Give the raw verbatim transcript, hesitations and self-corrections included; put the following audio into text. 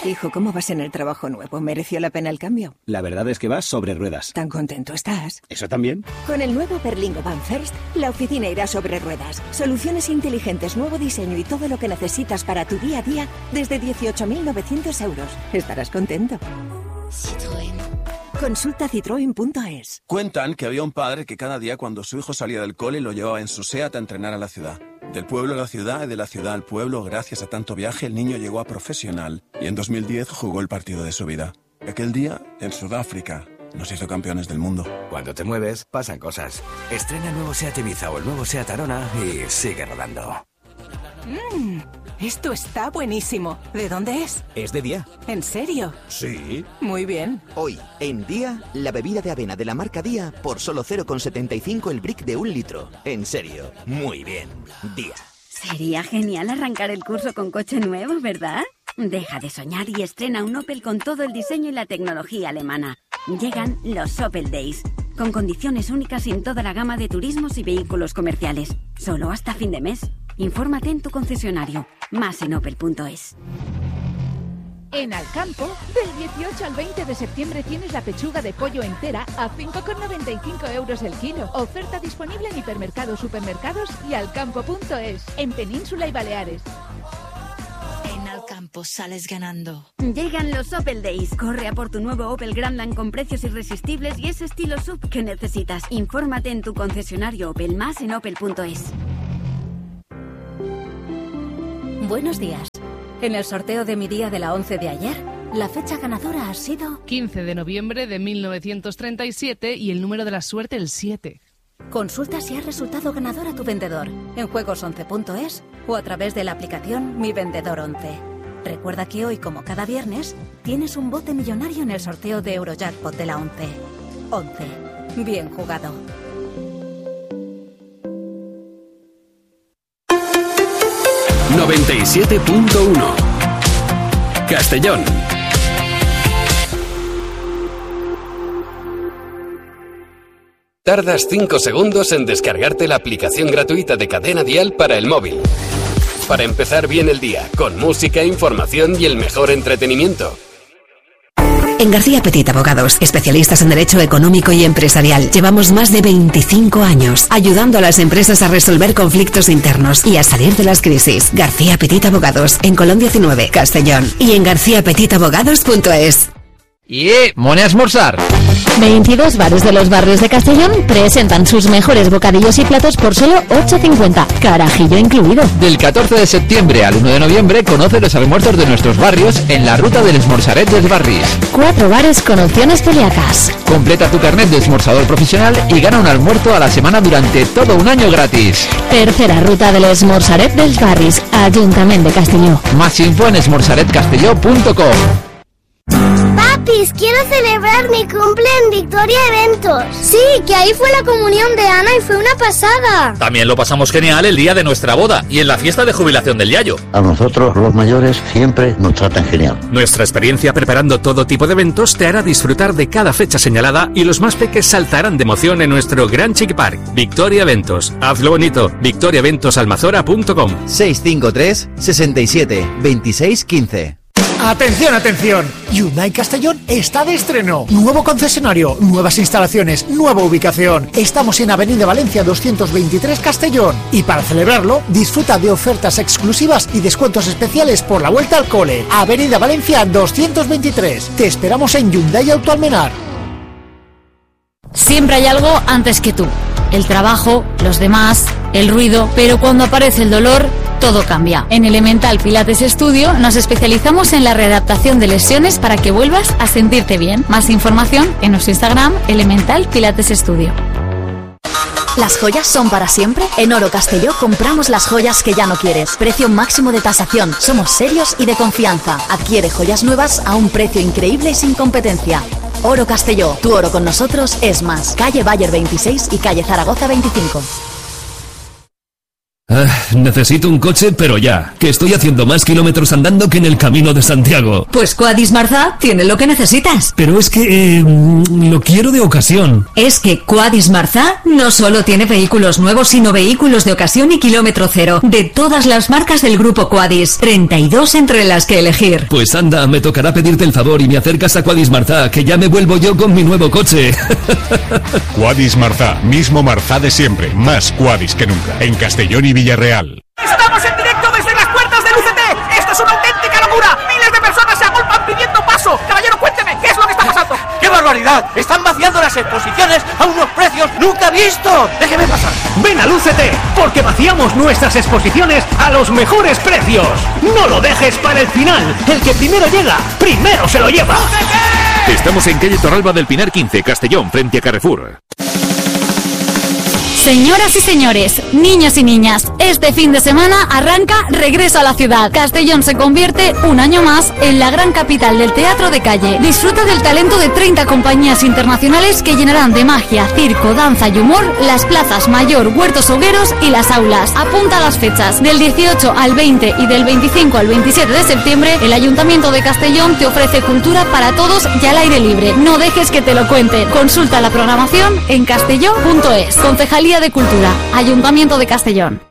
Hijo, ¿cómo vas en el trabajo nuevo? ¿Mereció la pena el cambio? La verdad es que vas sobre ruedas. ¿Tan contento estás? ¿Eso también? Con el nuevo Berlingo Van First, la oficina irá sobre ruedas. Soluciones inteligentes, nuevo diseño y todo lo que necesitas para tu día a día desde dieciocho mil novecientos euros. Estarás contento. Citroën. Consulta citroen punto es. Cuentan que había un padre que cada día cuando su hijo salía del cole lo llevaba en su SEAT a entrenar a la ciudad. Del pueblo a la ciudad y de la ciudad al pueblo, gracias a tanto viaje, el niño llegó a profesional y en dos mil diez jugó el partido de su vida. Aquel día, en Sudáfrica, nos hizo campeones del mundo. Cuando te mueves, pasan cosas. Estrena el nuevo SEAT Ibiza o el nuevo SEAT Arona y sigue rodando. Mmm, esto está buenísimo. ¿De dónde es? Es de Día. ¿En serio? Sí. Muy bien. Hoy, en Día, la bebida de avena de la marca Día por solo cero coma setenta y cinco el brick de un litro. En serio, muy bien. Día. Sería genial arrancar el curso con coche nuevo, ¿verdad? Deja de soñar y estrena un Opel con todo el diseño y la tecnología alemana. Llegan los Opel Days, con condiciones únicas en toda la gama de turismos y vehículos comerciales. Solo hasta fin de mes. Infórmate en tu concesionario. Más en opel punto es. En Alcampo, del dieciocho al veinte de septiembre tienes la pechuga de pollo entera a cinco con noventa y cinco euros el kilo. Oferta disponible en hipermercados, supermercados y alcampo punto es. En Península y Baleares. En Alcampo sales ganando. Llegan los Opel Days. Corre a por tu nuevo Opel Grandland con precios irresistibles y ese estilo sub que necesitas. Infórmate en tu concesionario Opel. Más en opel punto es. Buenos días. En el sorteo de mi día de la once de ayer, la fecha ganadora ha sido quince de noviembre de mil novecientos treinta y siete y el número de la suerte el siete. Consulta si ha resultado ganador a tu vendedor en juegos once punto es o a través de la aplicación Mi Vendedor once. Recuerda que hoy, como cada viernes, tienes un bote millonario en el sorteo de Eurojackpot de la once. once. Bien jugado. noventa y siete punto uno Castellón. Tardas cinco segundos en descargarte la aplicación gratuita de Cadena Dial para el móvil. Para empezar bien el día, con música, información y el mejor entretenimiento. En García Petit Abogados, especialistas en derecho económico y empresarial, llevamos más de veinticinco años ayudando a las empresas a resolver conflictos internos y a salir de las crisis. García Petit Abogados, en Colón diecinueve, Castellón, y en garcía petit abogados punto es. ¡Y mone a esmorzar! veintidós bares de los barrios de Castellón presentan sus mejores bocadillos y platos por solo ocho cincuenta, carajillo incluido. Del catorce de septiembre al uno de noviembre conoce los almuerzos de nuestros barrios en la ruta del Esmorzaret dels Barris. Cuatro bares con opciones celíacas. Completa tu carnet de esmorzador profesional y gana un almuerzo a la semana durante todo un año gratis. Tercera ruta del Esmorzaret dels Barris, Ayuntamiento de Castelló. Más info en esmorzaret castelló punto com. Papis, quiero celebrar mi cumple en Victoria Eventos. Sí, que ahí fue la comunión de Ana y fue una pasada. También lo pasamos genial el día de nuestra boda y en la fiesta de jubilación del Yayo. A nosotros, los mayores, siempre nos tratan genial. Nuestra experiencia preparando todo tipo de eventos te hará disfrutar de cada fecha señalada y los más peques saltarán de emoción en nuestro Gran Chic Park. Victoria Eventos. Hazlo bonito. victoria eventos almazora punto com. seis cinco tres, sesenta y siete, veintiséis, quince. ¡Atención, atención! Hyundai Castellón está de estreno. Nuevo concesionario, nuevas instalaciones, nueva ubicación. Estamos en Avenida Valencia doscientos veintitrés Castellón. Y para celebrarlo, disfruta de ofertas exclusivas y descuentos especiales por la vuelta al cole. Avenida Valencia doscientos veintitrés. Te esperamos en Hyundai Auto Almenar. Siempre hay algo antes que tú. El trabajo, los demás, el ruido, pero cuando aparece el dolor, todo cambia. En Elemental Pilates Studio nos especializamos en la readaptación de lesiones para que vuelvas a sentirte bien. Más información en nuestro Instagram, Elemental Pilates Studio. ¿Las joyas son para siempre? En Oro Castelló compramos las joyas que ya no quieres. Precio máximo de tasación. Somos serios y de confianza. Adquiere joyas nuevas a un precio increíble y sin competencia. Oro Castelló. Tu oro con nosotros es más. Calle Bayer veintiséis y calle Zaragoza veinticinco. Ah, necesito un coche, pero ya, que estoy haciendo más kilómetros andando que en el Camino de Santiago. Pues Quadis Marza tiene lo que necesitas. Pero es que eh, lo quiero de ocasión. Es que Quadis Marza no solo tiene vehículos nuevos, sino vehículos de ocasión y kilómetro cero, de todas las marcas del grupo Quadis, treinta y dos entre las que elegir. Pues anda, me tocará pedirte el favor y me acercas a Quadis Marza, que ya me vuelvo yo con mi nuevo coche. Quadis Marza, mismo Marza de siempre, más Quadis que nunca, en Castellón y Villarreal. ¡Estamos en directo desde las puertas del U C T! ¡Esto es una auténtica locura! ¡Miles de personas se agolpan pidiendo paso! Caballero, cuénteme, ¿qué es lo que está pasando? ¡Qué barbaridad! ¡Están vaciando las exposiciones a unos precios nunca vistos! ¡Déjeme pasar! Ven al U C T, porque vaciamos nuestras exposiciones a los mejores precios. ¡No lo dejes para el final! El que primero llega, primero se lo lleva. ¡U C T! Estamos en calle Torralba del Pinar quince, Castellón, frente a Carrefour. Señoras y señores, niños y niñas, este fin de semana arranca Regreso a la Ciudad. Castellón se convierte un año más en la gran capital del teatro de calle. Disfruta del talento de treinta compañías internacionales que llenarán de magia, circo, danza y humor las plazas Mayor, Huertos Hogueros y las aulas. Apunta a las fechas. Del dieciocho al veinte y del veinticinco al veintisiete de septiembre, el Ayuntamiento de Castellón te ofrece cultura para todos y al aire libre. No dejes que te lo cuenten. Consulta la programación en castellón punto es. Concejalía de Cultura, Ayuntamiento de Castellón.